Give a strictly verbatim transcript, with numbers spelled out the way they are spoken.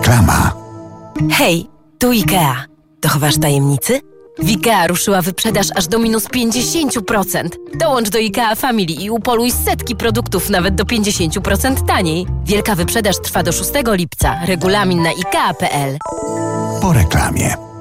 Reklama. Hej, tu IKEA. Dochowasz tajemnicy? W IKEA ruszyła wyprzedaż aż do minus pięćdziesiąt procent. Dołącz do IKEA Family i upoluj setki produktów nawet do pięćdziesiąt procent taniej. Wielka wyprzedaż trwa do szóstego lipca. Regulamin na ikea kropka pe el. Po reklamie.